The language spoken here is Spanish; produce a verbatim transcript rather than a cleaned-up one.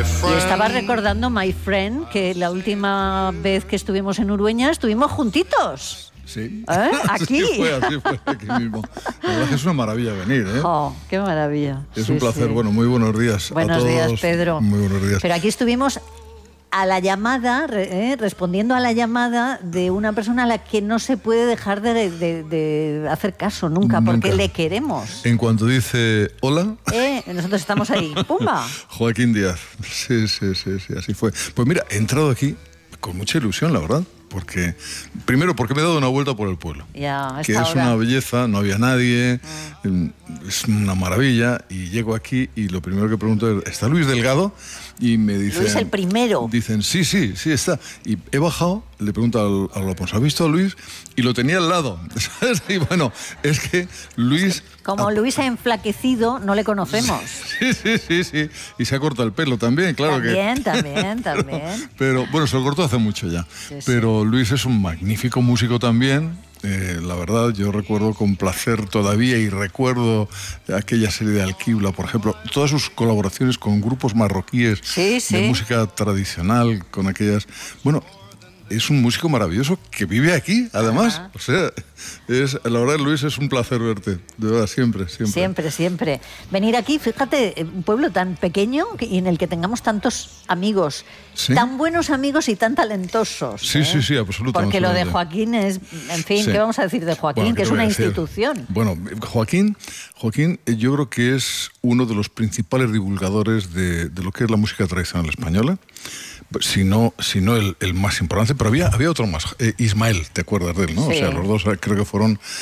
Y estaba recordando, my friend, que la última vez que estuvimos en Urueña estuvimos juntitos. Sí. ¿Eh? Aquí. Así fue, así fue, aquí mismo. La verdad es que es una maravilla venir, ¿eh? Oh, qué maravilla. Es Sí, un placer. sí. Bueno, muy buenos días Buenos a todos. días, Pedro. Muy buenos días. Pero aquí estuvimos a la llamada, eh, respondiendo a la llamada de una persona a la que no se puede dejar de, de, de hacer caso nunca, Nunca. porque le queremos. En cuanto dice hola... Eh, nosotros estamos ahí. ¡Pumba! Joaquín Díaz. Sí, sí, sí, sí, así fue. Pues mira, he entrado aquí con mucha ilusión, la verdad. Porque, primero, porque me he dado una vuelta por el pueblo. Ya, que es hora. una belleza, no había nadie, Mm. es una maravilla. Y llego aquí y lo primero que pregunto es, ¿está Luis Delgado? Y me dicen... Luis el primero. Dicen, sí, sí, sí está. Y he bajado, le pregunto al, al Lopons, ¿ha visto a Luis? Y lo tenía al lado. ¿Sabes? Y bueno, es que Luis... Como Luis ha enflaquecido, no le conocemos. Sí, sí, sí, sí. Y se ha cortado el pelo también, claro También, que... también, también. Pero bueno, se lo cortó hace mucho ya. Sí, sí. Pero Luis es un magnífico músico también. Eh, la verdad, yo recuerdo con placer todavía y recuerdo aquella serie de Alquibla, por ejemplo, todas sus colaboraciones con grupos marroquíes Sí, sí. de música tradicional, con aquellas... Bueno, es un músico maravilloso que vive aquí, además. Ajá. O sea, es, la verdad, Luis, es un placer verte. De verdad, siempre, siempre. Siempre, siempre. Venir aquí, fíjate, un pueblo tan pequeño y en el que tengamos tantos amigos, ¿Sí? tan buenos amigos y tan talentosos. Sí, ¿eh? sí, sí, absolutamente. Porque lo de Joaquín es, en fin, Sí. ¿qué vamos a decir de Joaquín? Bueno, que ¿qué es te voy una a decir? institución. Bueno, Joaquín, Joaquín, eh, yo creo que es uno de los principales divulgadores de, de lo que es la música tradicional española. Si no, si no el, el más importante, pero había, había otro más, eh, Ismael, ¿te acuerdas de él, no? Sí. O sea, los dos eh, creo que fueron